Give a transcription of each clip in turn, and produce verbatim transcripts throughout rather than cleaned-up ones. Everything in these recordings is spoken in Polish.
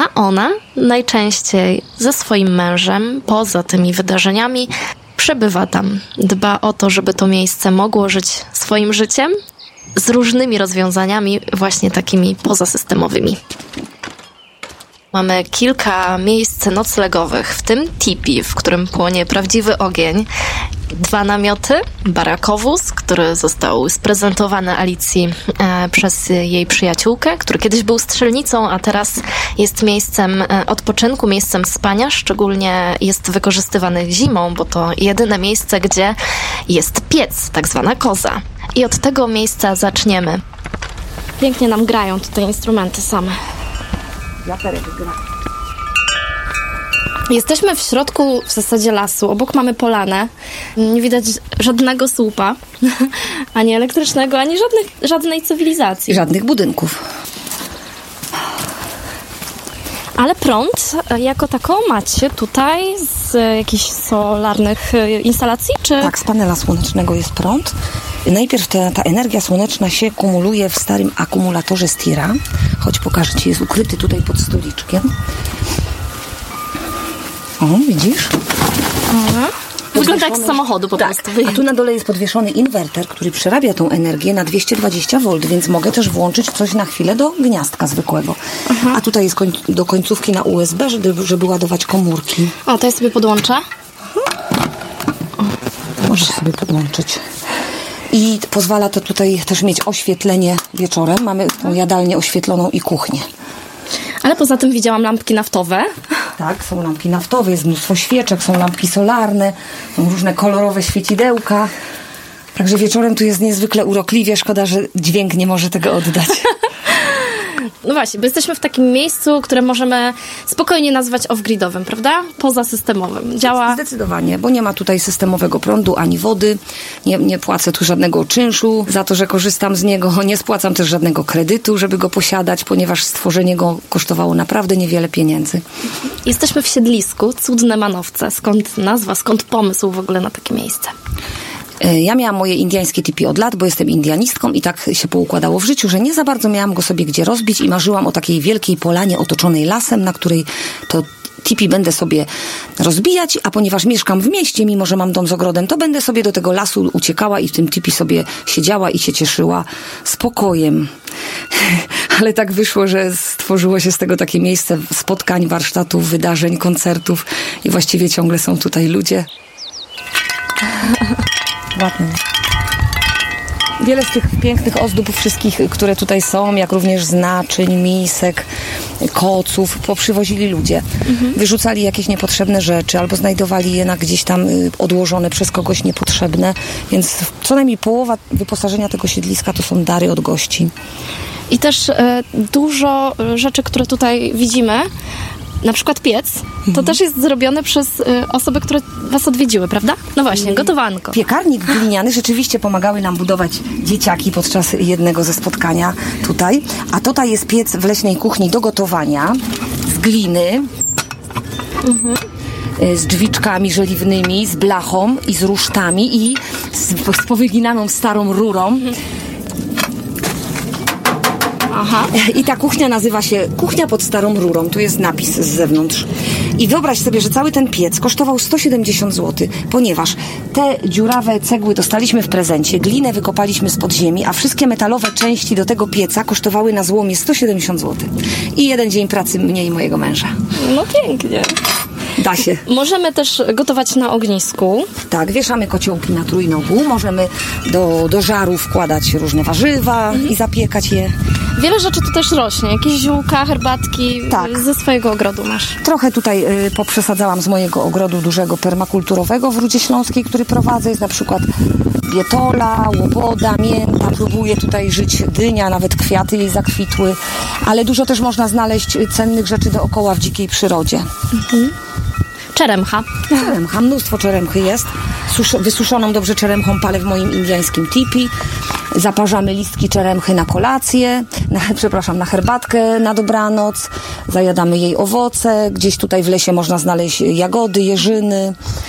a ona najczęściej ze swoim mężem, poza tymi wydarzeniami, przebywa tam. Dba o to, żeby to miejsce mogło żyć swoim życiem z różnymi rozwiązaniami, właśnie takimi pozasystemowymi. Mamy kilka miejsc noclegowych, w tym tipi, w którym płonie prawdziwy ogień. Dwa namioty, barakowóz, który został sprezentowany Alicji e, przez jej przyjaciółkę, który kiedyś był strzelnicą, a teraz jest miejscem e, odpoczynku, miejscem spania. Szczególnie jest wykorzystywany zimą, bo to jedyne miejsce, gdzie jest piec, tak zwana koza. I od tego miejsca zaczniemy. Pięknie nam grają tutaj instrumenty same. Jesteśmy w środku w zasadzie lasu. Obok mamy polanę. Nie widać żadnego słupa, ani elektrycznego, ani żadnych, żadnej cywilizacji. Żadnych budynków. Ale prąd jako taką macie tutaj z jakichś solarnych instalacji, czy? Tak, z panela słonecznego jest prąd. Najpierw ta, ta energia słoneczna się kumuluje w starym akumulatorze Stira. Choć pokażę Ci, jest ukryty tutaj pod stoliczkiem. O, widzisz? Mhm. Wygląda jak z samochodu po tak. prostu. A tu na dole jest podwieszony inwerter, który przerabia tą energię na dwieście dwadzieścia woltów, więc mogę też włączyć coś na chwilę do gniazdka zwykłego. Mhm. A tutaj jest koń, do końcówki na U S B, żeby, żeby ładować komórki. O, to ja sobie podłączę. Możesz sobie podłączyć. I pozwala to tutaj też mieć oświetlenie wieczorem. Mamy tą jadalnię oświetloną i kuchnię. Ale poza tym widziałam lampki naftowe. Tak, są lampki naftowe, jest mnóstwo świeczek, są lampki solarne, są różne kolorowe świecidełka. Także wieczorem tu jest niezwykle urokliwie. Szkoda, że dźwięk nie może tego oddać. No właśnie, bo jesteśmy w takim miejscu, które możemy spokojnie nazwać off-gridowym, prawda? Pozasystemowym. Działa... Zdecydowanie, bo nie ma tutaj systemowego prądu ani wody. Nie, nie płacę tu żadnego czynszu za to, że korzystam z niego. Nie spłacam też żadnego kredytu, żeby go posiadać, ponieważ stworzenie go kosztowało naprawdę niewiele pieniędzy. Jesteśmy w siedlisku, Cudne Manowce. Skąd nazwa, skąd pomysł w ogóle na takie miejsce? Ja miałam moje indiańskie tipi od lat, bo jestem indianistką i tak się poukładało w życiu, że nie za bardzo miałam go sobie gdzie rozbić i marzyłam o takiej wielkiej polanie otoczonej lasem, na której to tipi będę sobie rozbijać, a ponieważ mieszkam w mieście, mimo że mam dom z ogrodem, to będę sobie do tego lasu uciekała i w tym tipi sobie siedziała i się cieszyła spokojem. Ale tak wyszło, że stworzyło się z tego takie miejsce spotkań, warsztatów, wydarzeń, koncertów i właściwie ciągle są tutaj ludzie. Ładnie. Wiele z tych pięknych ozdób wszystkich, które tutaj są, jak również z naczyń, misek, koców, poprzywozili ludzie. Mhm. Wyrzucali jakieś niepotrzebne rzeczy albo znajdowali je na gdzieś tam odłożone przez kogoś niepotrzebne. Więc co najmniej połowa wyposażenia tego siedliska to są dary od gości. I też e, dużo rzeczy, które tutaj widzimy, na przykład piec, to mhm. też jest zrobione przez y, osoby, które was odwiedziły, prawda? No właśnie, gotowanko. Piekarnik gliniany rzeczywiście pomagały nam budować dzieciaki podczas jednego ze spotkania tutaj. A tutaj jest piec w leśnej kuchni do gotowania z gliny, mhm. z drzwiczkami żeliwnymi, z blachą i z rusztami i z, z powyginaną starą rurą. Mhm. Aha. I ta kuchnia nazywa się Kuchnia pod starą rurą. Tu jest napis z zewnątrz. I wyobraź sobie, że cały ten piec kosztował sto siedemdziesiąt złotych, ponieważ te dziurawe cegły dostaliśmy w prezencie, glinę wykopaliśmy spod ziemi, a wszystkie metalowe części do tego pieca kosztowały na złomie sto siedemdziesiąt złotych. I jeden dzień pracy mnie i mojego męża. No pięknie. Da się. Możemy też gotować na ognisku. Tak, wieszamy kociołki na trójnogu. Możemy do, do żaru wkładać różne warzywa mhm. i zapiekać je. Wiele rzeczy tu też rośnie. Jakieś ziółka, herbatki tak. ze swojego ogrodu masz. Trochę tutaj y, poprzesadzałam z mojego ogrodu dużego permakulturowego w Rudzie Śląskiej, który prowadzę. Jest na przykład bietola, łoboda, mięta. Próbuję tutaj żyć dynia, nawet kwiaty jej zakwitły. Ale dużo też można znaleźć cennych rzeczy dookoła w dzikiej przyrodzie. Mhm. Czeremcha. Czeremcha, mnóstwo czeremchy jest. Susz- wysuszoną dobrze czeremchą palę w moim indiańskim tipi. Zaparzamy listki czeremchy na kolację, na, przepraszam, na herbatkę na dobranoc. Zajadamy jej owoce. Gdzieś tutaj w lesie można znaleźć jagody, jeżyny.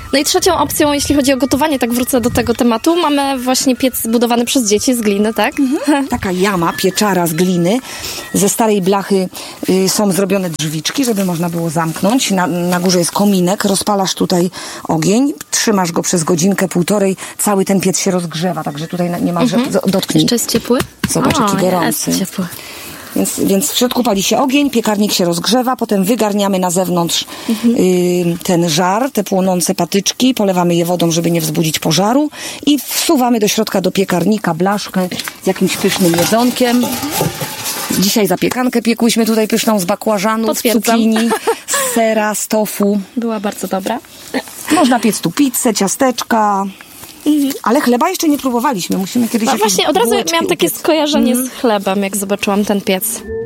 No i trzecią opcją, jeśli chodzi o gotowanie, tak wrócę do tego tematu, mamy właśnie piec zbudowany przez dzieci z gliny, tak? Mhm. Taka jama, pieczara z gliny. Ze starej blachy y, są zrobione drzwiczki, żeby można było zamknąć. Na, na górze jest kominek, rozpalasz tutaj ogień, trzymasz go przez godzinkę, półtorej, cały ten piec się rozgrzewa, także tutaj nie ma, mhm. że dotknij. Jeszcze jest ciepły? Zobacz, o, jaki gorący. Jest ciepły. Więc, więc w środku pali się ogień, piekarnik się rozgrzewa, potem wygarniamy na zewnątrz mhm. y, ten żar, te płonące patyczki, polewamy je wodą, żeby nie wzbudzić pożaru i wsuwamy do środka do piekarnika blaszkę z jakimś pysznym jedzonkiem. Dzisiaj zapiekankę piekłyśmy tutaj pyszną z bakłażanów, z cukinii, z sera, z tofu. Była bardzo dobra. Można piec tu pizzę, ciasteczka. Mhm. Ale chleba jeszcze nie próbowaliśmy. Musimy kiedyś... No właśnie, od razu miałam takie upiec. skojarzenie mhm. z chlebem, jak zobaczyłam ten piec.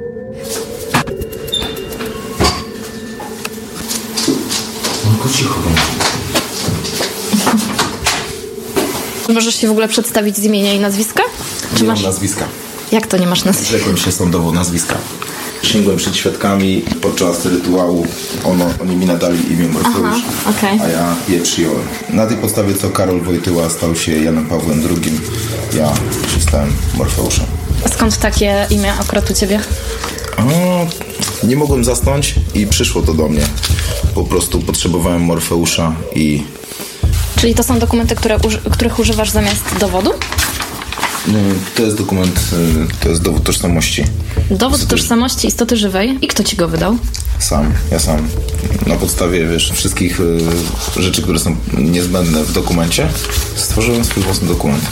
No cicho. Możesz się w ogóle przedstawić z imienia i nazwiska? Czy nie masz nazwiska. Jak to nie masz nazwiska? Zrzekłem się sądowo nazwiska. Sięgłem przed świadkami podczas rytuału. Ono, oni mi nadali imię Morfeusz, okay. a ja je przyjąłem. Na tej podstawie, co Karol Wojtyła stał się Janem Pawłem drugim, ja się stałem Morfeuszem. Skąd takie imię akurat u ciebie? O, nie mogłem zasnąć i przyszło to do mnie. Po prostu potrzebowałem Morfeusza i... Czyli to są dokumenty, które, których używasz zamiast dowodu? To jest dokument, to jest dowód tożsamości. Dowód istoty... tożsamości istoty żywej? I kto ci go wydał? Sam, ja sam. Na podstawie, wiesz, wszystkich y, rzeczy, które są niezbędne w dokumencie, stworzyłem swój własny dokument.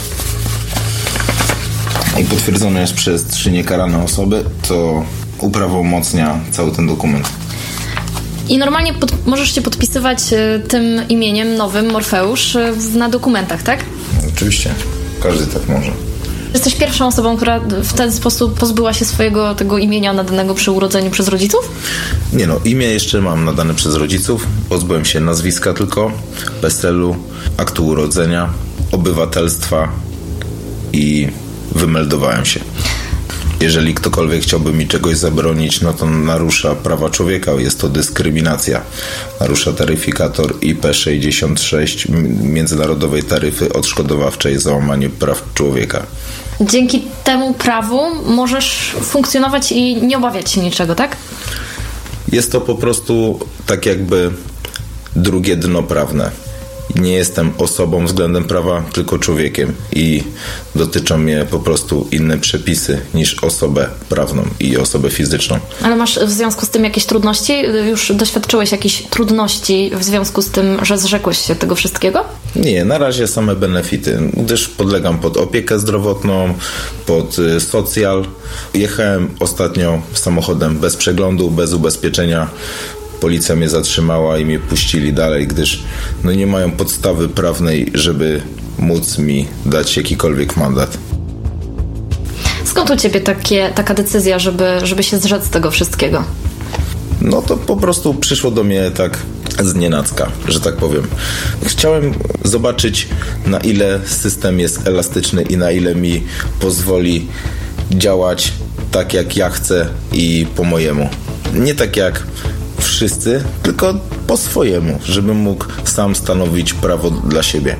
I potwierdzone jest przez trzy niekarane osoby, co uprawomocnia cały ten dokument. I normalnie pod, możesz się podpisywać y, tym imieniem nowym, Morfeusz, y, na dokumentach, tak? Oczywiście. Każdy tak może. Jesteś pierwszą osobą, która w ten sposób pozbyła się swojego tego imienia nadanego przy urodzeniu przez rodziców? Nie no, imię jeszcze mam nadane przez rodziców. Pozbyłem się nazwiska tylko, PESEL-u, aktu urodzenia, obywatelstwa i wymeldowałem się. Jeżeli ktokolwiek chciałby mi czegoś zabronić, no to narusza prawa człowieka, jest to dyskryminacja. Narusza taryfikator I P sześćdziesiąt sześć Międzynarodowej Taryfy Odszkodowawczej za łamanie praw człowieka. Dzięki temu prawu możesz funkcjonować i nie obawiać się niczego, tak? Jest to po prostu tak jakby drugie dno prawne. Nie jestem osobą względem prawa, tylko człowiekiem i dotyczą mnie po prostu inne przepisy niż osobę prawną i osobę fizyczną. Ale masz w związku z tym jakieś trudności? Już doświadczyłeś jakichś trudności w związku z tym, że zrzekłeś się tego wszystkiego? Nie, na razie same benefity, gdyż podlegam pod opiekę zdrowotną, pod socjal. Jechałem ostatnio samochodem bez przeglądu, bez ubezpieczenia. Policja mnie zatrzymała i mnie puścili dalej, gdyż no nie mają podstawy prawnej, żeby móc mi dać jakikolwiek mandat. Skąd u ciebie takie, taka decyzja, żeby, żeby się zrzec tego wszystkiego? No to po prostu przyszło do mnie tak znienacka, że tak powiem. Chciałem zobaczyć, na ile system jest elastyczny i na ile mi pozwoli działać tak, jak ja chcę i po mojemu. Nie tak jak wszyscy, tylko po swojemu, żebym mógł sam stanowić prawo dla siebie.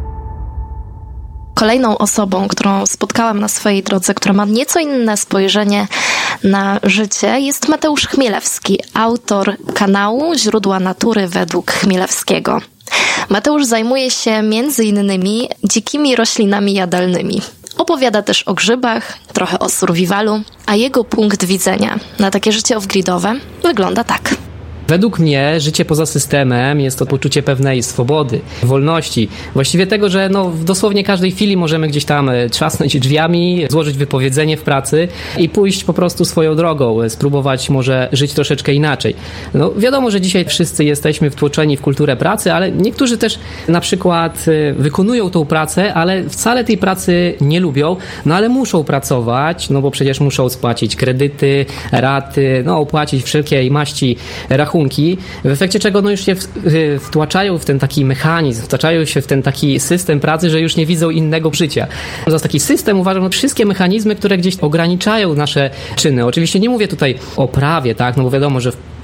Kolejną osobą, którą spotkałam na swojej drodze, która ma nieco inne spojrzenie na życie, jest Mateusz Chmielewski, autor kanału Źródła Natury według Chmielewskiego. Mateusz zajmuje się między innymi dzikimi roślinami jadalnymi. Opowiada też o grzybach, trochę o survivalu, a jego punkt widzenia na takie życie off-gridowe wygląda tak. Według mnie życie poza systemem jest to poczucie pewnej swobody, wolności. Właściwie tego, że no, w dosłownie każdej chwili możemy gdzieś tam trzasnąć drzwiami, złożyć wypowiedzenie w pracy i pójść po prostu swoją drogą, spróbować może żyć troszeczkę inaczej. No, wiadomo, że dzisiaj wszyscy jesteśmy wtłoczeni w kulturę pracy, ale niektórzy też na przykład wykonują tą pracę, ale wcale tej pracy nie lubią, no ale muszą pracować, no bo przecież muszą spłacić kredyty, raty, no opłacić wszelkiej maści rachunki. W efekcie czego no już się wtłaczają w ten taki mechanizm, wtłaczają się w ten taki system pracy, że już nie widzą innego życia. Za taki system uważam no, wszystkie mechanizmy, które gdzieś ograniczają nasze czyny. Oczywiście nie mówię tutaj o prawie, tak, no bo wiadomo, że w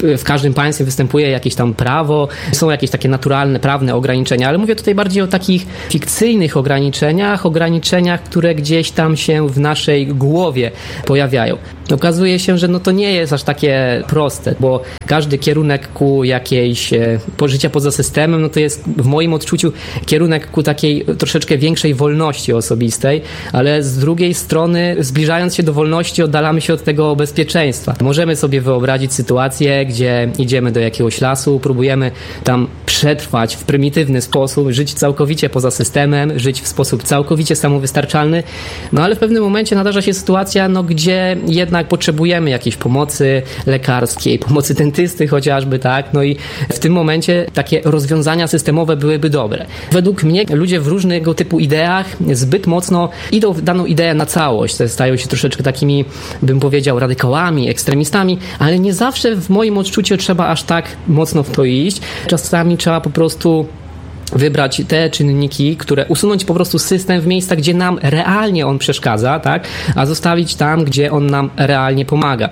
w każdym państwie występuje jakieś tam prawo, są jakieś takie naturalne, prawne ograniczenia, ale mówię tutaj bardziej o takich fikcyjnych ograniczeniach, ograniczeniach, które gdzieś tam się w naszej głowie pojawiają. Okazuje się, że no to nie jest aż takie proste, bo każdy kierunek ku jakiejś e, życia poza systemem, no to jest w moim odczuciu kierunek ku takiej troszeczkę większej wolności osobistej, ale z drugiej strony zbliżając się do wolności oddalamy się od tego bezpieczeństwa. Możemy sobie wyobrazić sytuację, gdzie idziemy do jakiegoś lasu, próbujemy tam przetrwać w prymitywny sposób, żyć całkowicie poza systemem, żyć w sposób całkowicie samowystarczalny, no ale w pewnym momencie nadarza się sytuacja, no gdzie jednak potrzebujemy jakiejś pomocy lekarskiej, pomocy dentysty chociażby, tak? No i w tym momencie takie rozwiązania systemowe byłyby dobre. Według mnie ludzie w różnego typu ideach zbyt mocno idą w daną ideę na całość. Stają się troszeczkę takimi, bym powiedział, radykałami, ekstremistami, ale nie zawsze w moim odczuciu trzeba aż tak mocno w to iść. Czasami trzeba po prostu wybrać te czynniki, które usunąć po prostu system w miejscach, gdzie nam realnie on przeszkadza, tak? A zostawić tam, gdzie on nam realnie pomaga.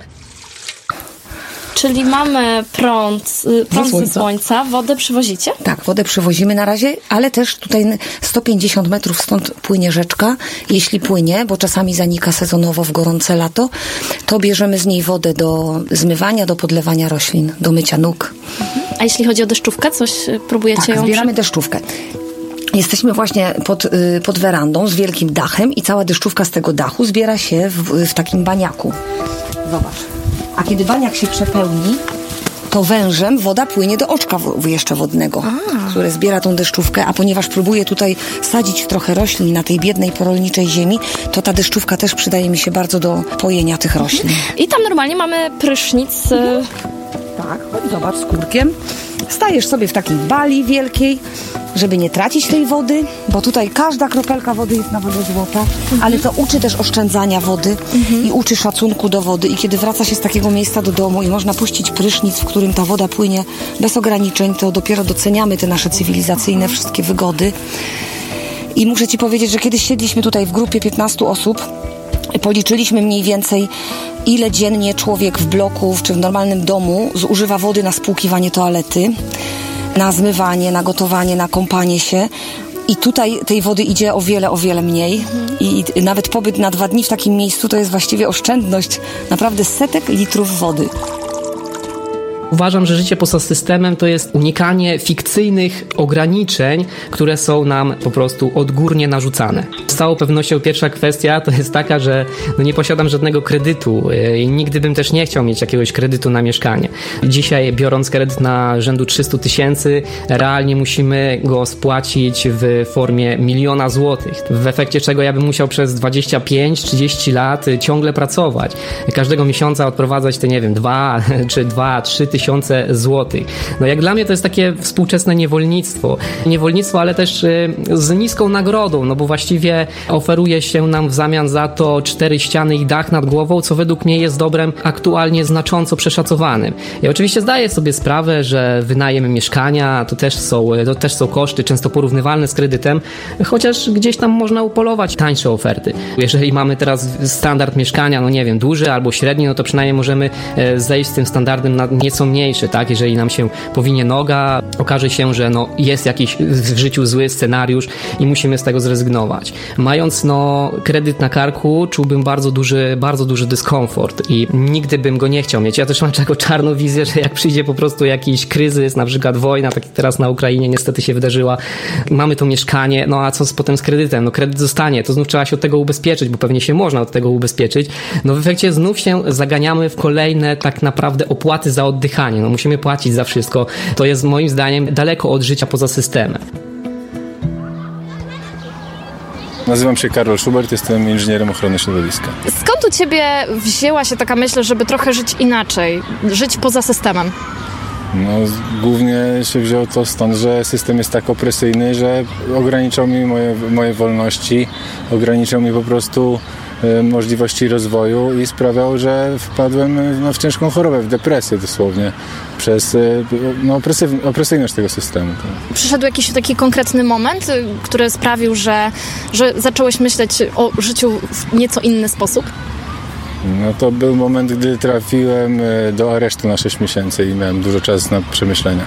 Czyli mamy prąd, prąd ze słońca. słońca, wodę przywozicie? Tak, wodę przywozimy na razie, ale też tutaj sto pięćdziesiąt metrów stąd płynie rzeczka. Jeśli płynie, bo czasami zanika sezonowo w gorące lato, to bierzemy z niej wodę do zmywania, do podlewania roślin, do mycia nóg. A jeśli chodzi o deszczówkę, coś próbujecie Tak, ją... zbieramy deszczówkę. Jesteśmy właśnie pod, pod werandą z wielkim dachem i cała deszczówka z tego dachu zbiera się w, w takim baniaku. Zobacz. A kiedy baniak się przepełni, to wężem woda płynie do oczka w, jeszcze wodnego, a. które zbiera tą deszczówkę, a ponieważ próbuję tutaj sadzić trochę roślin na tej biednej, porolniczej ziemi, to ta deszczówka też przydaje mi się bardzo do pojenia tych roślin. I tam normalnie mamy prysznic. Mhm. Tak, chodź zobacz, z kurkiem. Stajesz sobie w takiej bali wielkiej, żeby nie tracić tej wody, bo tutaj każda kropelka wody jest na wodę złota, mhm. ale to uczy też oszczędzania wody mhm. i uczy szacunku do wody. I kiedy wraca się z takiego miejsca do domu i można puścić prysznic, w którym ta woda płynie bez ograniczeń, to dopiero doceniamy te nasze cywilizacyjne wszystkie wygody. I muszę ci powiedzieć, że kiedyś siedliśmy tutaj w grupie piętnastu osób, policzyliśmy mniej więcej, ile dziennie człowiek w bloku czy w normalnym domu zużywa wody na spłukiwanie toalety, na zmywanie, na gotowanie, na kąpanie się. I tutaj tej wody idzie o wiele, o wiele mniej. I, i nawet pobyt na dwa dni w takim miejscu to jest właściwie oszczędność naprawdę setek litrów wody. Uważam, że życie poza systemem to jest unikanie fikcyjnych ograniczeń, które są nam po prostu odgórnie narzucane. Z całą pewnością pierwsza kwestia to jest taka, że no nie posiadam żadnego kredytu i nigdy bym też nie chciał mieć jakiegoś kredytu na mieszkanie. Dzisiaj, biorąc kredyt na rzędu trzysta tysięcy, realnie musimy go spłacić w formie miliona złotych, w efekcie czego ja bym musiał przez dwadzieścia pięć trzydzieści lat ciągle pracować. Każdego miesiąca odprowadzać te, nie wiem, dwa czy dwa, trzy tysiące złotych. No jak dla mnie to jest takie współczesne niewolnictwo. Niewolnictwo, ale też z niską nagrodą, no bo właściwie oferuje się nam w zamian za to cztery ściany i dach nad głową, co według mnie jest dobrem aktualnie znacząco przeszacowanym. Ja oczywiście zdaję sobie sprawę, że wynajem mieszkania to też są, to też są koszty często porównywalne z kredytem, chociaż gdzieś tam można upolować tańsze oferty. Jeżeli mamy teraz standard mieszkania, no nie wiem, duży albo średni, no to przynajmniej możemy zejść z tym standardem na nieco mniejszy, tak? Jeżeli nam się powinie noga, okaże się, że no jest jakiś w życiu zły scenariusz i musimy z tego zrezygnować. Mając no kredyt na karku, czułbym bardzo duży, bardzo duży dyskomfort i nigdy bym go nie chciał mieć. Ja też mam taką czarną wizję, że jak przyjdzie po prostu jakiś kryzys, na przykład wojna, tak jak teraz na Ukrainie niestety się wydarzyła, mamy to mieszkanie, no a co z, potem z kredytem? No kredyt zostanie, to znów trzeba się od tego ubezpieczyć, bo pewnie się można od tego ubezpieczyć. No w efekcie znów się zaganiamy w kolejne tak naprawdę opłaty za oddychanie. No musimy płacić za wszystko. To jest moim zdaniem daleko od życia poza systemem. Nazywam się Karol Schubert, jestem inżynierem ochrony środowiska. Skąd u Ciebie wzięła się taka myśl, żeby trochę żyć inaczej, żyć poza systemem? No, głównie się wzięło to stąd, że system jest tak opresyjny, że ograniczał mi moje, moje wolności, ograniczał mi po prostu y, możliwości rozwoju i sprawiał, że wpadłem no, w ciężką chorobę, w depresję dosłownie, przez y, no, opresyw, opresyjność tego systemu. Przyszedł jakiś taki konkretny moment, y, który sprawił, że, że zacząłeś myśleć o życiu w nieco inny sposób? No to był moment, gdy trafiłem do aresztu na sześć miesięcy i miałem dużo czasu na przemyślenia.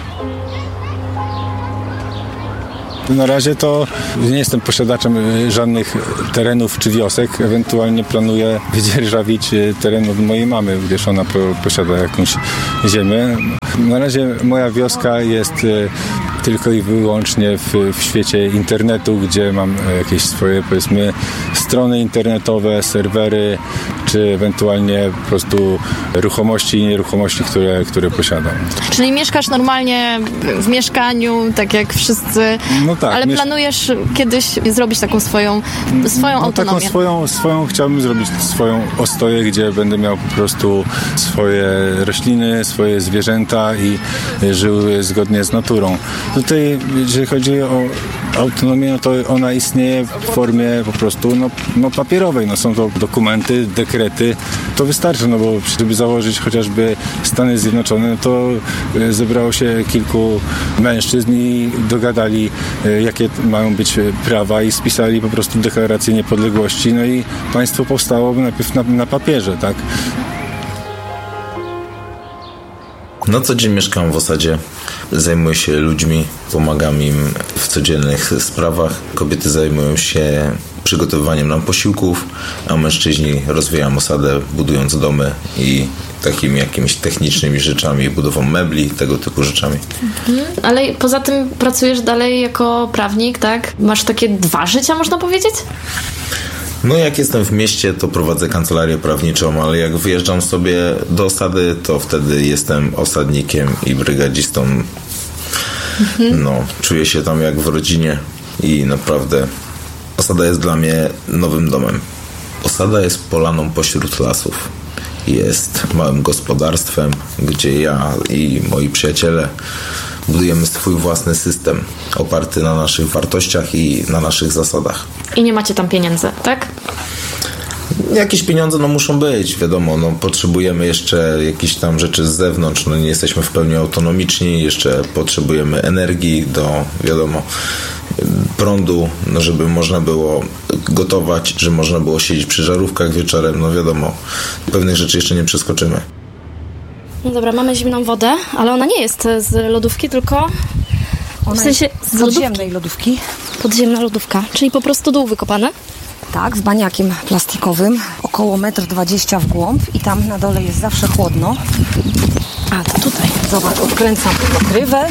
Na razie to nie jestem posiadaczem żadnych terenów czy wiosek. Ewentualnie planuję wydzierżawić teren od mojej mamy, gdyż ona posiada jakąś ziemię. Na razie moja wioska jest tylko i wyłącznie w, w świecie internetu, gdzie mam jakieś swoje, powiedzmy, strony internetowe, serwery, czy ewentualnie po prostu ruchomości i nieruchomości, które, które posiadam. Czyli mieszkasz normalnie w mieszkaniu, tak jak wszyscy, no tak, ale miesz... planujesz kiedyś zrobić taką swoją, swoją no, autonomię. Taką swoją, swoją, chciałbym zrobić swoją ostoję, gdzie będę miał po prostu swoje rośliny, swoje zwierzęta i żył zgodnie z naturą. Tutaj, jeżeli chodzi o autonomię, no to ona istnieje w formie po prostu no, no papierowej. No, są to dokumenty, dekrety. To wystarczy, no bo żeby założyć chociażby Stany Zjednoczone, to zebrało się kilku mężczyzn i dogadali, jakie mają być prawa i spisali po prostu deklarację niepodległości. No i państwo powstało najpierw na, na papierze, tak? Na co dzień mieszkam w osadzie, zajmuję się ludźmi, pomagam im w codziennych sprawach. Kobiety zajmują się przygotowywaniem nam posiłków, a mężczyźni rozwijają osadę, budując domy i takimi jakimiś technicznymi rzeczami, budową mebli, tego typu rzeczami. Mhm. Ale poza tym pracujesz dalej jako prawnik, tak? Masz takie dwa życia, można powiedzieć? No jak jestem w mieście, to prowadzę kancelarię prawniczą, ale jak wyjeżdżam sobie do osady, to wtedy jestem osadnikiem i brygadzistą. Mhm. No, czuję się tam jak w rodzinie i naprawdę osada jest dla mnie nowym domem. Osada jest polaną pośród lasów. Jest małym gospodarstwem, gdzie ja i moi przyjaciele budujemy swój własny system oparty na naszych wartościach i na naszych zasadach. I nie macie tam pieniędzy, tak? Jakieś pieniądze no muszą być, wiadomo, no potrzebujemy jeszcze jakichś tam rzeczy z zewnątrz, no nie jesteśmy w pełni autonomiczni, jeszcze potrzebujemy energii do, wiadomo, prądu, no żeby można było gotować, żeby można było siedzieć przy żarówkach wieczorem, no wiadomo, pewnych rzeczy jeszcze nie przeskoczymy. No dobra, mamy zimną wodę, ale ona nie jest z lodówki, tylko ona w sensie z podziemnej lodówki. Podziemna lodówka, czyli po prostu dół wykopany? Tak, z baniakiem plastikowym, około metr dwadzieścia w głąb i tam na dole jest zawsze chłodno. A, to tutaj. Zobacz, odkręcam pokrywę,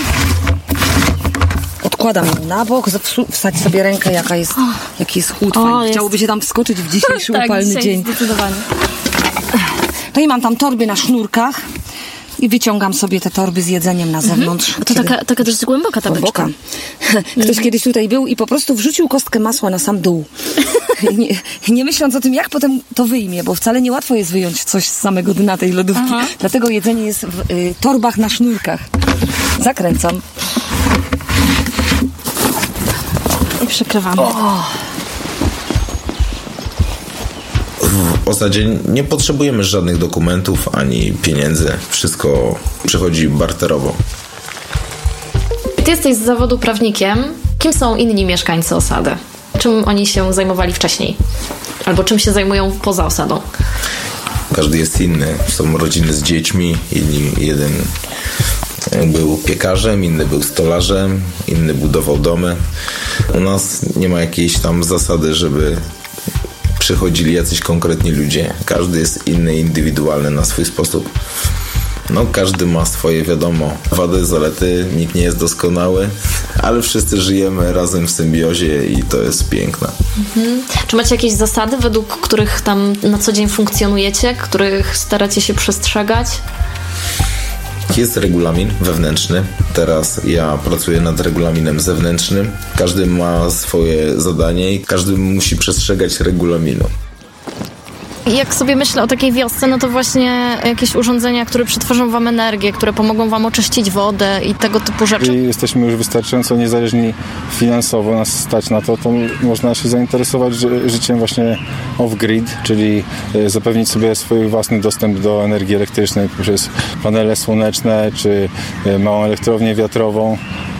odkładam ją na bok, wsadź sobie rękę, jaka jest, jaki jest chłód. O, chciałoby się tam wskoczyć w dzisiejszy tak, upalny dzisiaj dzień. Zdecydowanie. No i mam tam torby na sznurkach i wyciągam sobie te torby z jedzeniem na zewnątrz. Mhm. To taka, taka dość głęboka ta Głęboka. Ktoś mm. kiedyś tutaj był i po prostu wrzucił kostkę masła na sam dół. Nie, nie myśląc o tym, jak potem to wyjmie, bo wcale niełatwo jest wyjąć coś z samego dna tej lodówki. Aha. Dlatego jedzenie jest w y, torbach na sznurkach. Zakręcam. I przykrywamy. O. W osadzie nie potrzebujemy żadnych dokumentów ani pieniędzy. Wszystko przychodzi barterowo. Ty jesteś z zawodu prawnikiem. Kim są inni mieszkańcy osady? Czym oni się zajmowali wcześniej? Albo czym się zajmują poza osadą? Każdy jest inny. Są rodziny z dziećmi. Inni, jeden był piekarzem, inny był stolarzem, inny budował domy. U nas nie ma jakiejś tam zasady, żeby przychodzili jacyś konkretni ludzie. Każdy jest inny, indywidualny na swój sposób. No, każdy ma swoje, wiadomo, wady, zalety, nikt nie jest doskonały, ale wszyscy żyjemy razem w symbiozie i to jest piękne. Mhm. Czy macie jakieś zasady, według których tam na co dzień funkcjonujecie, których staracie się przestrzegać? Jest regulamin wewnętrzny. Teraz ja pracuję nad regulaminem zewnętrznym. Każdy ma swoje zadanie i każdy musi przestrzegać regulaminu. Jak sobie myślę o takiej wiosce, no to właśnie jakieś urządzenia, które przetworzą wam energię, które pomogą wam oczyścić wodę i tego typu rzeczy. Jeżeli jesteśmy już wystarczająco niezależni finansowo, nas stać na to, to można się zainteresować ży- życiem właśnie off-grid, czyli zapewnić sobie swój własny dostęp do energii elektrycznej poprzez panele słoneczne czy małą elektrownię wiatrową.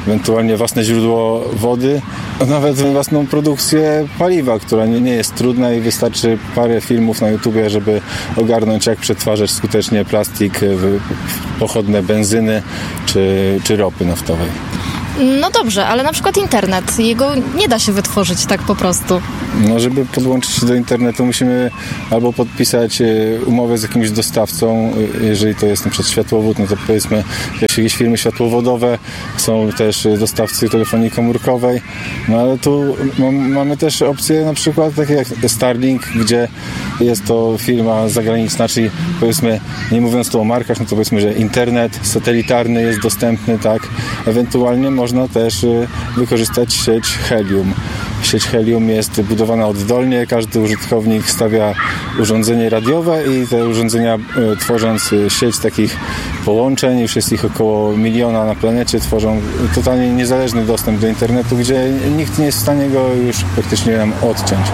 ewentualnie własne źródło wody, a nawet własną produkcję paliwa, która nie, nie jest trudna i wystarczy parę filmów na YouTubie, żeby ogarnąć, jak przetwarzać skutecznie plastik w pochodne benzyny czy, czy ropy naftowej. No dobrze, ale na przykład internet, jego nie da się wytworzyć tak po prostu. No, żeby podłączyć się do internetu, musimy albo podpisać umowę z jakimś dostawcą, jeżeli to jest na przykład światłowód, no to powiedzmy jakieś firmy światłowodowe, są też dostawcy telefonii komórkowej, no ale tu mamy też opcje na przykład takie jak Starlink, gdzie jest to firma zagraniczna, czyli powiedzmy, nie mówiąc tu o markach, no to powiedzmy, że internet satelitarny jest dostępny, tak, ewentualnie można też wykorzystać sieć Helium. Sieć Helium jest budowana oddolnie, każdy użytkownik stawia urządzenie radiowe i te urządzenia, tworząc sieć takich połączeń, już jest ich około miliona na planecie, tworzą totalnie niezależny dostęp do internetu, gdzie nikt nie jest w stanie go już praktycznie nam odciąć.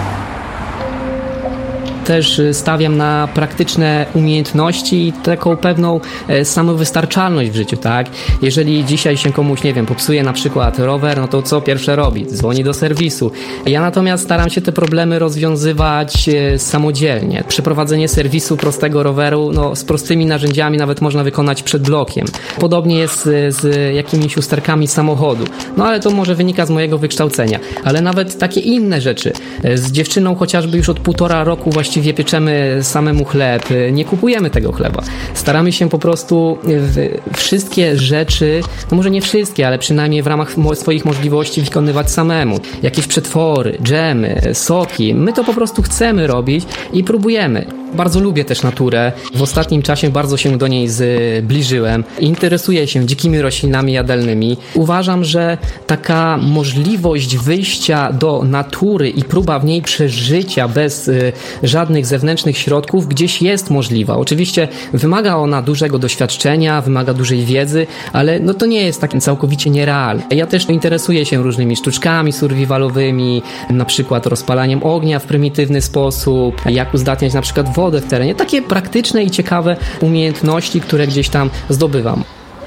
Też stawiam na praktyczne umiejętności i taką pewną samowystarczalność w życiu, tak? Jeżeli dzisiaj się komuś, nie wiem, popsuje na przykład rower, no to co pierwsze robi? Dzwoni do serwisu. Ja natomiast staram się te problemy rozwiązywać samodzielnie. Przeprowadzenie serwisu prostego roweru, no z prostymi narzędziami nawet można wykonać przed blokiem. Podobnie jest z, z jakimiś usterkami samochodu. No ale to może wynika z mojego wykształcenia. Ale nawet takie inne rzeczy. Z dziewczyną chociażby już od półtora roku właściwie pieczemy samemu chleb, nie kupujemy tego chleba. Staramy się po prostu wszystkie rzeczy, no może nie wszystkie, ale przynajmniej w ramach swoich możliwości wykonywać samemu. Jakieś przetwory, dżemy, soki. My to po prostu chcemy robić i próbujemy. Bardzo lubię też naturę. W ostatnim czasie bardzo się do niej zbliżyłem. Interesuję się dzikimi roślinami jadalnymi. Uważam, że taka możliwość wyjścia do natury i próba w niej przeżycia bez y, żadnych zewnętrznych środków gdzieś jest możliwa. Oczywiście wymaga ona dużego doświadczenia, wymaga dużej wiedzy, ale no to nie jest tak całkowicie nierealne. Ja też interesuję się różnymi sztuczkami survivalowymi, na przykład rozpalaniem ognia w prymitywny sposób, jak uzdatniać na przykład wodę w terenie. Takie praktyczne i ciekawe umiejętności, które gdzieś tam zdobywam.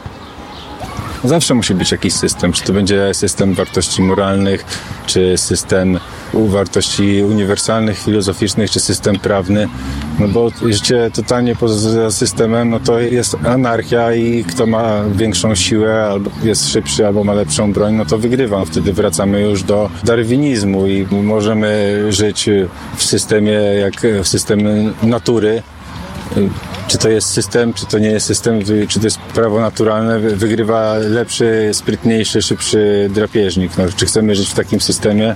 Zawsze musi być jakiś system, czy to będzie system wartości moralnych, czy system wartości uniwersalnych, filozoficznych, czy system prawny, no bo życie totalnie poza systemem, no to jest anarchia i kto ma większą siłę, albo jest szybszy, albo ma lepszą broń, no to wygrywa. Wtedy wracamy już do darwinizmu i możemy żyć w systemie, jak w systemie natury. Czy to jest system, czy to nie jest system, czy to jest prawo naturalne, wygrywa lepszy, sprytniejszy, szybszy drapieżnik. No, czy chcemy żyć w takim systemie?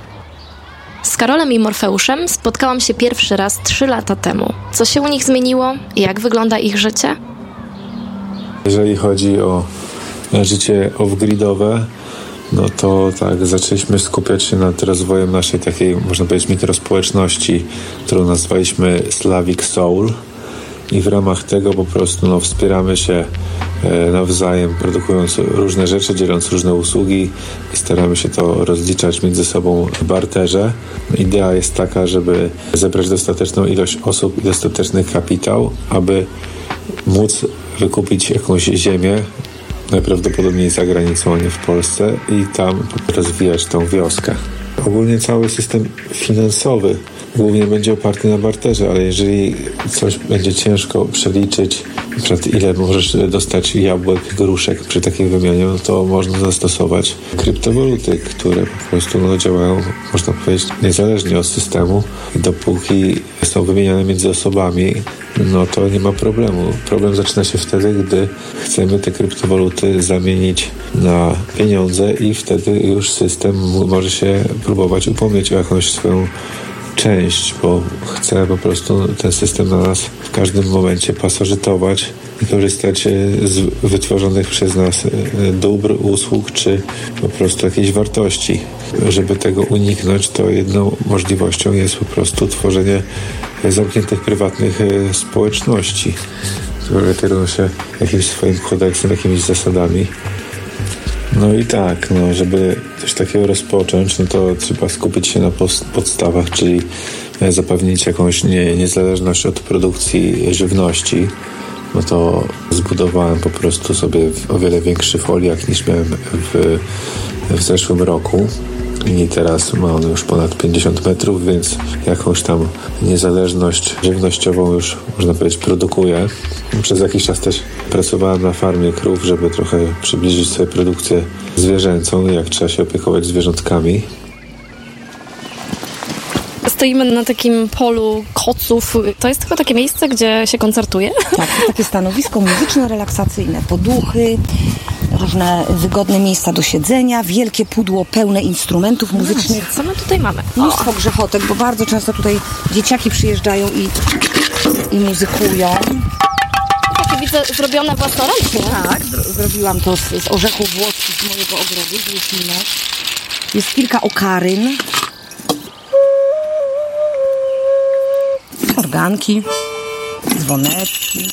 Z Karolem i Morfeuszem spotkałam się pierwszy raz trzy lata temu. Co się u nich zmieniło? Jak wygląda ich życie? Jeżeli chodzi o życie off-gridowe, no to tak, zaczęliśmy skupiać się nad rozwojem naszej takiej, można powiedzieć, mikrospołeczności, którą nazwaliśmy Slavic Soul. I w ramach tego po prostu no, wspieramy się e, nawzajem, produkując różne rzeczy, dzieląc różne usługi i staramy się to rozliczać między sobą w barterze. Idea jest taka, żeby zebrać dostateczną ilość osób i dostateczny kapitał, aby móc wykupić jakąś ziemię, najprawdopodobniej za granicą, a nie w Polsce, i tam rozwijać tą wioskę. Ogólnie cały system finansowy głównie będzie oparty na barterze, ale jeżeli coś będzie ciężko przeliczyć, na przykład ile możesz dostać jabłek, gruszek przy takiej wymianie, no to można zastosować kryptowaluty, które po prostu no, działają, można powiedzieć, niezależnie od systemu. I dopóki są wymieniane między osobami, no to nie ma problemu. Problem zaczyna się wtedy, gdy chcemy te kryptowaluty zamienić na pieniądze i wtedy już system może się próbować upomnieć o jakąś swoją część, bo chce po prostu ten system na nas w każdym momencie pasożytować i korzystać z wytworzonych przez nas dóbr, usług czy po prostu jakiejś wartości. Żeby tego uniknąć, to jedną możliwością jest po prostu tworzenie zamkniętych, prywatnych społeczności, które kierują się jakimś swoim kodeksem, jakimiś zasadami. No i tak, no, żeby coś takiego rozpocząć, no to trzeba skupić się na podstawach, czyli zapewnić jakąś nie, niezależność od produkcji żywności, no to zbudowałem po prostu sobie o wiele większy foliak niż miałem w, w zeszłym roku. I teraz ma on już ponad pięćdziesiąt metrów, więc jakąś tam niezależność żywnościową już, można powiedzieć, produkuję. Przez jakiś czas też pracowałem na farmie krów, żeby trochę przybliżyć sobie produkcję zwierzęcą, jak trzeba się opiekować zwierzątkami. Stoimy na takim polu koców. To jest tylko takie miejsce, gdzie się koncertuje? Tak, to jest takie stanowisko muzyczno-relaksacyjne. Poduchy, różne wygodne miejsca do siedzenia, wielkie pudło pełne instrumentów muzycznych. Co my tutaj mamy? Mnóstwo grzechotek, bo bardzo często tutaj dzieciaki przyjeżdżają i, i muzykują. Takie widzę zrobione własnoręcznie. Tak, zro- zrobiłam to z, z orzechów włoskich z mojego ogrodu, z Jesminek. Jest kilka okaryn. Organki, dzwoneczki.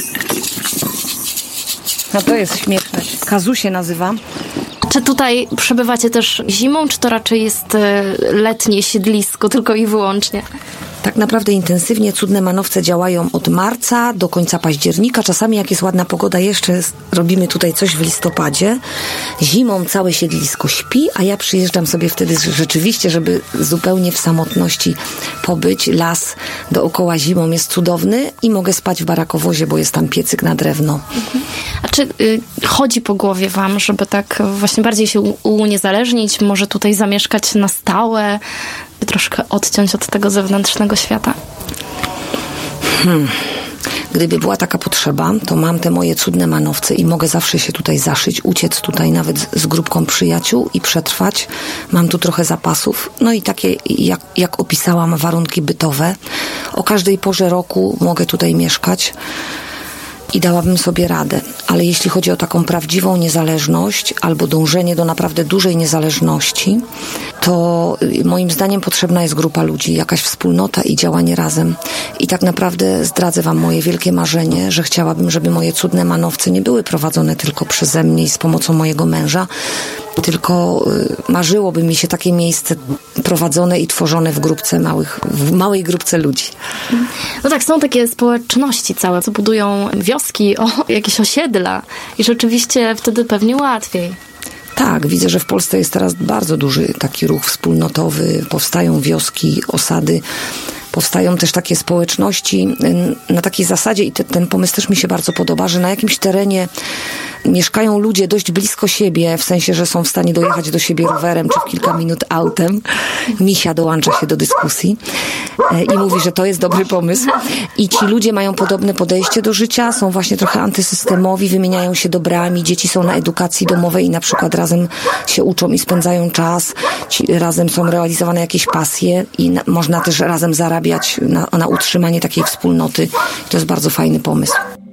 No to jest śmieszne. Kazu się nazywa. Czy tutaj przebywacie też zimą, czy to raczej jest letnie siedlisko tylko i wyłącznie? Tak naprawdę intensywnie Cudne Manowce działają od marca do końca października. Czasami jak jest ładna pogoda, jeszcze robimy tutaj coś w listopadzie. Zimą całe siedlisko śpi, a ja przyjeżdżam sobie wtedy rzeczywiście, żeby zupełnie w samotności pobyć. Las dookoła zimą jest cudowny i mogę spać w barakowozie, bo jest tam piecyk na drewno. A czy y, chodzi po głowie wam, żeby tak właśnie bardziej się u- uniezależnić, może tutaj zamieszkać na stałe, troszkę odciąć od tego zewnętrznego świata? Hmm. Gdyby była taka potrzeba, to mam te moje Cudne Manowce i mogę zawsze się tutaj zaszyć, uciec tutaj nawet z, z grupką przyjaciół i przetrwać. Mam tu trochę zapasów. No i takie, jak, jak opisałam, warunki bytowe. O każdej porze roku mogę tutaj mieszkać i dałabym sobie radę. Ale jeśli chodzi o taką prawdziwą niezależność albo dążenie do naprawdę dużej niezależności, to moim zdaniem potrzebna jest grupa ludzi, jakaś wspólnota i działanie razem. I tak naprawdę zdradzę wam moje wielkie marzenie, że chciałabym, żeby moje Cudne Manowce nie były prowadzone tylko przeze mnie i z pomocą mojego męża, tylko marzyłoby mi się takie miejsce prowadzone i tworzone w grupce małych, w małej grupce ludzi. No tak, są takie społeczności całe, co budują wioski, o, jakieś osiedla i rzeczywiście wtedy pewnie łatwiej. Tak, widzę, że w Polsce jest teraz bardzo duży taki ruch wspólnotowy, powstają wioski, osady, powstają też takie społeczności na takiej zasadzie i te, ten pomysł też mi się bardzo podoba, że na jakimś terenie mieszkają ludzie dość blisko siebie, w sensie, że są w stanie dojechać do siebie rowerem czy w kilka minut autem. Misia dołącza się do dyskusji i mówi, że to jest dobry pomysł. I ci ludzie mają podobne podejście do życia, są właśnie trochę antysystemowi, wymieniają się dobrami, dzieci są na edukacji domowej i na przykład razem się uczą i spędzają czas, ci razem są realizowane jakieś pasje i na, można też razem zarabiać na, na utrzymanie takiej wspólnoty. To jest bardzo fajny pomysł.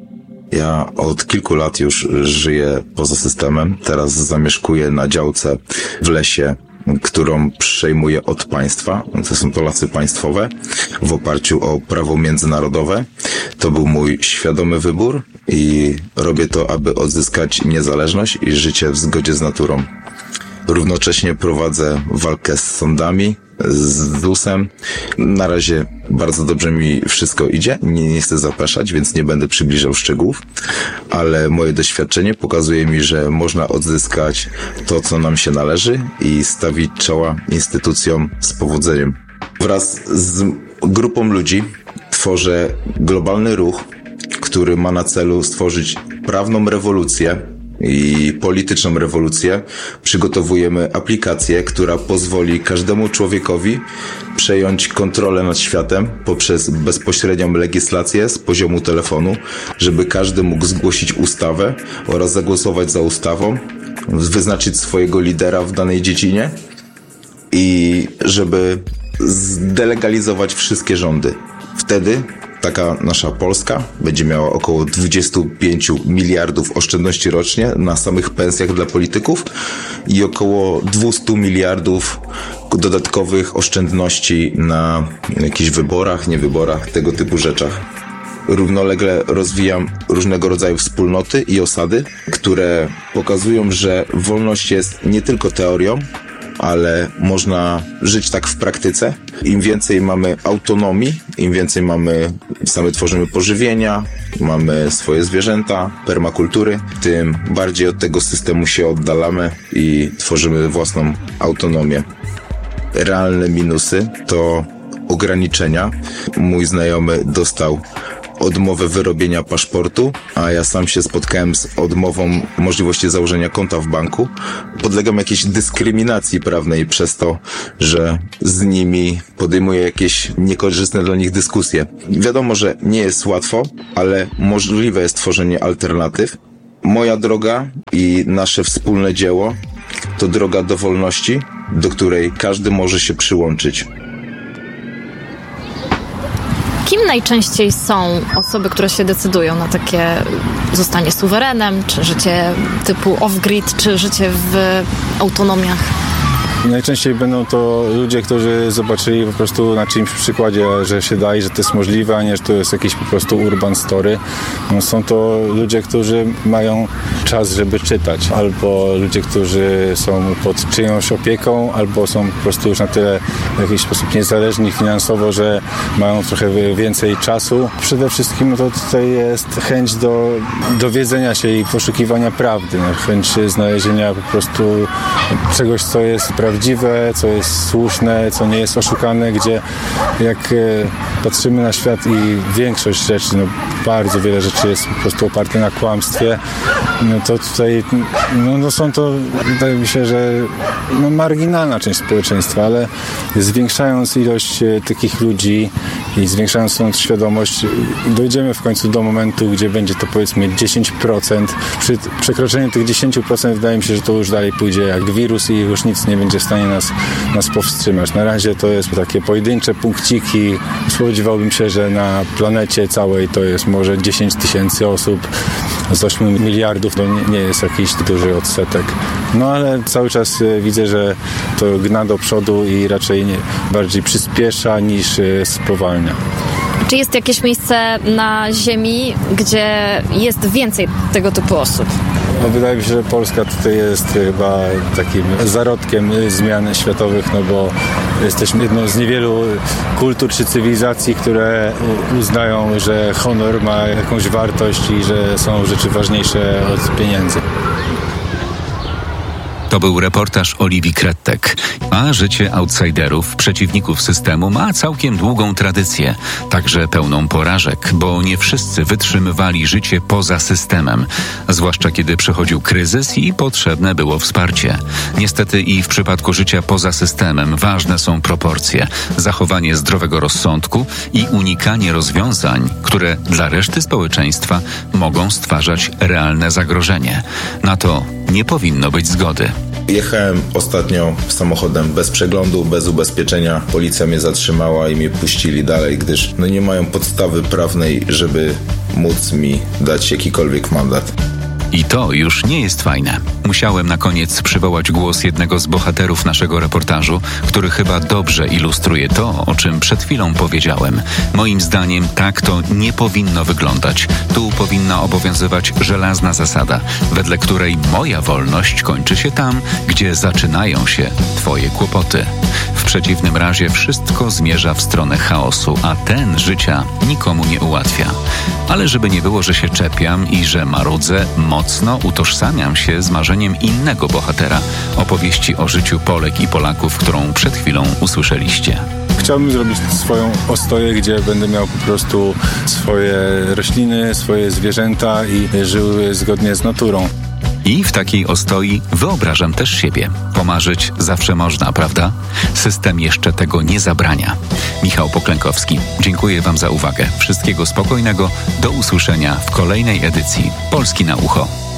Ja od kilku lat już żyję poza systemem. Teraz zamieszkuję na działce w lesie, którą przejmuję od państwa. To są to lasy państwowe w oparciu o prawo międzynarodowe. To był mój świadomy wybór i robię to, aby odzyskać niezależność i życie w zgodzie z naturą. Równocześnie prowadzę walkę z sądami, z zusem. Na razie bardzo dobrze mi wszystko idzie. Nie, nie chcę zapeszać, więc nie będę przybliżał szczegółów, ale moje doświadczenie pokazuje mi, że można odzyskać to, co nam się należy i stawić czoła instytucjom z powodzeniem. Wraz z grupą ludzi tworzę globalny ruch, który ma na celu stworzyć prawną rewolucję i polityczną rewolucję. Przygotowujemy aplikację, która pozwoli każdemu człowiekowi przejąć kontrolę nad światem poprzez bezpośrednią legislację z poziomu telefonu, żeby każdy mógł zgłosić ustawę oraz zagłosować za ustawą, wyznaczyć swojego lidera w danej dziedzinie i żeby zdelegalizować wszystkie rządy. Wtedy taka nasza Polska będzie miała około dwadzieścia pięć miliardów oszczędności rocznie na samych pensjach dla polityków i około dwieście miliardów dodatkowych oszczędności na jakichś wyborach, niewyborach, tego typu rzeczach. Równolegle rozwijam różnego rodzaju wspólnoty i osady, które pokazują, że wolność jest nie tylko teorią, ale można żyć tak w praktyce. Im więcej mamy autonomii, im więcej mamy, same tworzymy pożywienia, mamy swoje zwierzęta, permakultury, tym bardziej od tego systemu się oddalamy i tworzymy własną autonomię. Realne minusy to ograniczenia. Mój znajomy dostał odmowę wyrobienia paszportu, a ja sam się spotkałem z odmową możliwości założenia konta w banku. Podlegam jakiejś dyskryminacji prawnej przez to, że z nimi podejmuję jakieś niekorzystne dla nich dyskusje. Wiadomo, że nie jest łatwo, ale możliwe jest tworzenie alternatyw. Moja droga i nasze wspólne dzieło to droga do wolności, do której każdy może się przyłączyć. Kim najczęściej są osoby, które się decydują na takie zostanie suwerenem, czy życie typu off-grid, czy życie w autonomiach? Najczęściej będą to ludzie, którzy zobaczyli po prostu na czyimś przykładzie, że się da i że to jest możliwe, a nie, że to jest jakiś po prostu urban story. No, są to ludzie, którzy mają czas, żeby czytać, albo ludzie, którzy są pod czyjąś opieką, albo są po prostu już na tyle w jakiś sposób niezależni finansowo, że mają trochę więcej czasu. Przede wszystkim no to tutaj jest chęć do dowiedzenia się i poszukiwania prawdy, no, chęć znalezienia po prostu czegoś, co jest prawdziwe, prawdziwe, co jest słuszne, co nie jest oszukane, gdzie jak e, patrzymy na świat i większość rzeczy, no bardzo wiele rzeczy jest po prostu oparte na kłamstwie, no to tutaj no, no są to, wydaje mi się, że no, marginalna część społeczeństwa, ale zwiększając ilość e, takich ludzi i zwiększając tą świadomość, dojdziemy w końcu do momentu, gdzie będzie to powiedzmy dziesięć procent. Przy przekroczeniu tych dziesięć procent wydaje mi się, że to już dalej pójdzie jak wirus i już nic nie będzie w stanie nas, nas powstrzymać. Na razie to jest takie pojedyncze punkciki. Spodziewałbym się, że na planecie całej to jest może dziesięć tysięcy osób. Z ośmiu miliardów to nie, nie jest jakiś duży odsetek. No ale cały czas widzę, że to gna do przodu i raczej nie, bardziej przyspiesza niż spowalnia. Czy jest jakieś miejsce na Ziemi, gdzie jest więcej tego typu osób? No, wydaje mi się, że Polska tutaj jest chyba takim zarodkiem zmian światowych, no bo jesteśmy jedną z niewielu kultur czy cywilizacji, które uznają, że honor ma jakąś wartość i że są rzeczy ważniejsze od pieniędzy. To był reportaż Oliwii Krettek. A życie outsiderów, przeciwników systemu ma całkiem długą tradycję, także pełną porażek, bo nie wszyscy wytrzymywali życie poza systemem, zwłaszcza kiedy przychodził kryzys i potrzebne było wsparcie. Niestety i w przypadku życia poza systemem ważne są proporcje, zachowanie zdrowego rozsądku i unikanie rozwiązań, które dla reszty społeczeństwa mogą stwarzać realne zagrożenie. Na to nie powinno być zgody. Jechałem ostatnio samochodem bez przeglądu, bez ubezpieczenia. Policja mnie zatrzymała i mnie puścili dalej, gdyż no nie mają podstawy prawnej, żeby móc mi dać jakikolwiek mandat. I to już nie jest fajne. Musiałem na koniec przywołać głos jednego z bohaterów naszego reportażu, który chyba dobrze ilustruje to, o czym przed chwilą powiedziałem. Moim zdaniem tak to nie powinno wyglądać. Tu powinna obowiązywać żelazna zasada, wedle której moja wolność kończy się tam, gdzie zaczynają się twoje kłopoty. W przeciwnym razie wszystko zmierza w stronę chaosu, a ten życia nikomu nie ułatwia. Ale żeby nie było, że się czepiam i że marudzę, mocno utożsamiam się z marzeniem innego bohatera opowieści o życiu Polek i Polaków, którą przed chwilą usłyszeliście. Chciałbym zrobić swoją ostoję, gdzie będę miał po prostu swoje rośliny, swoje zwierzęta i żył zgodnie z naturą. I w takiej ostoi wyobrażam też siebie. Pomarzyć zawsze można, prawda? System jeszcze tego nie zabrania. Michał Poklękowski, dziękuję Wam za uwagę. Wszystkiego spokojnego, do usłyszenia w kolejnej edycji Polski na ucho.